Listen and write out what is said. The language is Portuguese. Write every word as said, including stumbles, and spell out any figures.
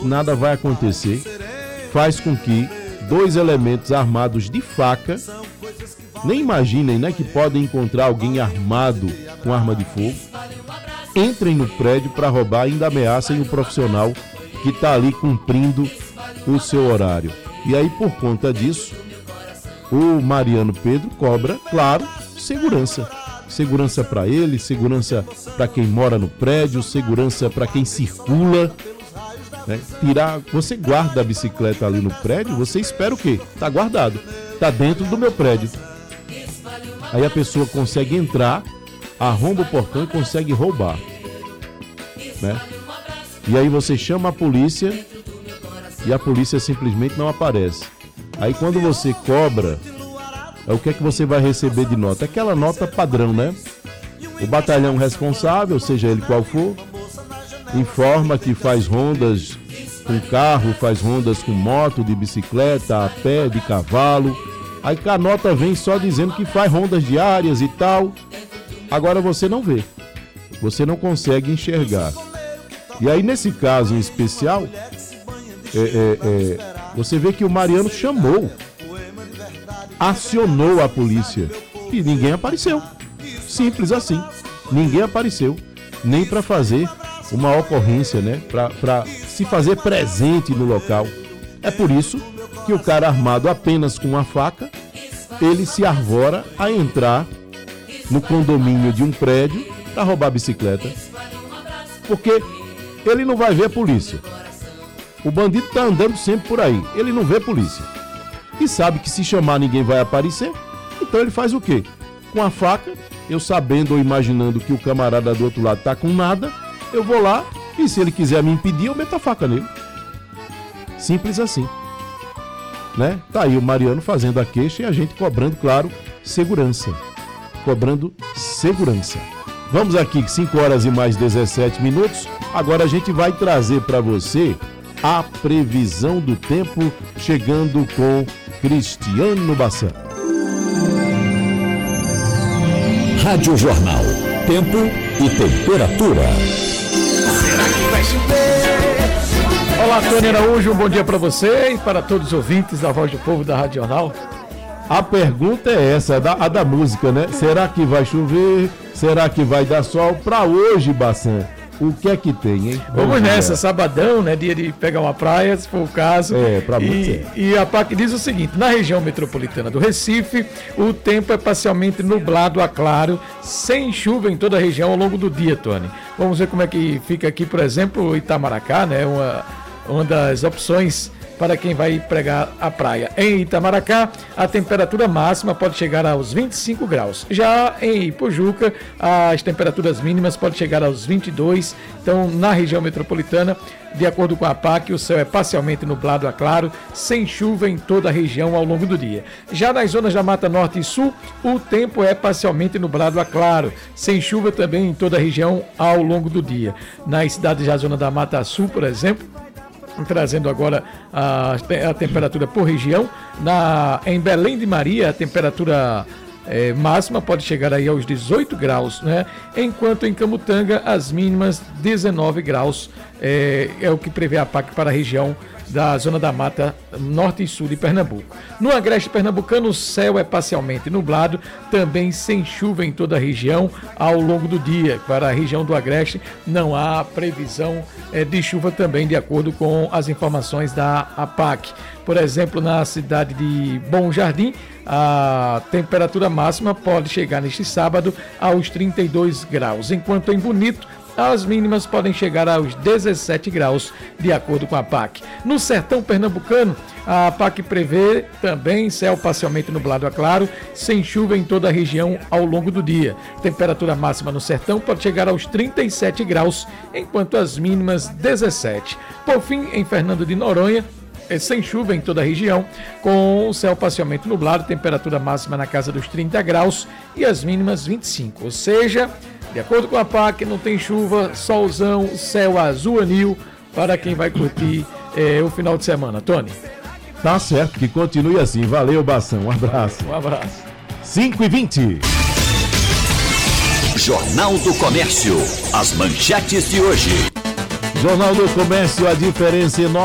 que nada vai acontecer, faz com que dois elementos armados de faca, nem imaginem, né, que podem encontrar alguém armado com arma de fogo, entrem no prédio para roubar e ainda ameacem o profissional que está ali cumprindo o seu horário. E aí, por conta disso, o Mariano Pedro cobra, claro, segurança. Segurança para ele, segurança para quem mora no prédio, segurança para quem circula. Né? Tirar, você guarda a bicicleta ali no prédio, você espera o quê? Está guardado, está dentro do meu prédio. Aí a pessoa consegue entrar, arromba o portão e consegue roubar. Né? E aí você chama a polícia e a polícia simplesmente não aparece. Aí quando você cobra, o que é que você vai receber de nota? Aquela nota padrão, né? O batalhão responsável, seja ele qual for, informa que faz rondas com carro, faz rondas com moto, de bicicleta, a pé, de cavalo. Aí a nota vem só dizendo que faz rondas diárias e tal. Agora você não vê. Você não consegue enxergar. E aí nesse caso em especial, é, é, é, você vê que o Mariano chamou, acionou a polícia e ninguém apareceu. Simples assim. Ninguém apareceu. Nem para fazer uma ocorrência, né? Para se fazer presente no local. É por isso que o cara armado apenas com uma faca, ele se arvora a entrar no condomínio de um prédio para roubar a bicicleta. Porque ele não vai ver a polícia. O bandido está andando sempre por aí. Ele não vê a polícia. E sabe que se chamar ninguém vai aparecer. Então ele faz o quê? Com a faca, eu sabendo ou imaginando que o camarada do outro lado está com nada, eu vou lá e se ele quiser me impedir, eu meto a faca nele. Simples assim. Né? Tá aí o Mariano fazendo a queixa e a gente cobrando, claro, segurança. Cobrando segurança. Vamos aqui, cinco horas e mais dezessete minutos. Agora a gente vai trazer para você a previsão do tempo, chegando com Cristiano Bassan. Rádio Jornal. Tempo e temperatura. Será que vai chover? Olá, Tony Araújo, um bom dia para você e para todos os ouvintes da Voz do Povo da Rádio Jornal. A pergunta é essa, a da, a da música, né? Será que vai chover? Será que vai dar sol? Para hoje, Bassan, o que é que tem, hein? Vamos, Vamos nessa, sabadão, né? Dia de pegar uma praia, se for o caso. É, pra e, e a P A C diz o seguinte: na região metropolitana do Recife, o tempo é parcialmente nublado a claro, sem chuva em toda a região ao longo do dia, Tony. Vamos ver como é que fica aqui, por exemplo, Itamaracá, né? Uma, uma das opções para quem vai pregar a praia. Em Itamaracá, a temperatura máxima pode chegar aos vinte e cinco graus. Já em Ipojuca, as temperaturas mínimas podem chegar aos vinte e dois. Então, na região metropolitana, de acordo com a P A C, o céu é parcialmente nublado a claro, sem chuva em toda a região ao longo do dia. Já nas zonas da Mata Norte e Sul, o tempo é parcialmente nublado a claro, sem chuva também em toda a região ao longo do dia. Nas cidades da zona da Mata Sul, por exemplo, trazendo agora a, a temperatura por região, na, em Belém de Maria a temperatura é, máxima pode chegar aí aos dezoito graus, né? Enquanto em Camutanga as mínimas dezenove graus, é, é o que prevê a P A C para a região da zona da Mata Norte e Sul de Pernambuco. No agreste pernambucano, o céu é parcialmente nublado, também sem chuva em toda a região ao longo do dia. Para a região do agreste, não há previsão é, de chuva também, de acordo com as informações da A P A C. Por exemplo, na cidade de Bom Jardim, a temperatura máxima pode chegar neste sábado aos trinta e dois graus, enquanto em Bonito, as mínimas podem chegar aos dezessete graus, de acordo com a P A C. No sertão pernambucano, a P A C prevê também céu parcialmente nublado a claro, sem chuva em toda a região ao longo do dia. Temperatura máxima no sertão pode chegar aos trinta e sete graus, enquanto as mínimas dezessete. Por fim, em Fernando de Noronha, é sem chuva em toda a região, com o céu parcialmente nublado, temperatura máxima na casa dos trinta graus e as mínimas vinte e cinco. Ou seja, de acordo com a P A C, não tem chuva, solzão, céu azul anil para quem vai curtir é, o final de semana. Tony? Tá certo, que continue assim. Valeu, Bassan. Um abraço. Um abraço. cinco e vinte. Jornal do Comércio. As manchetes de hoje. Jornal do Comércio, a diferença enorme.